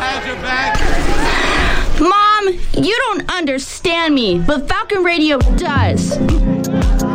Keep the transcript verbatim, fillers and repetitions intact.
Files are back. Mom, you don't understand me, but Falcon Radio does.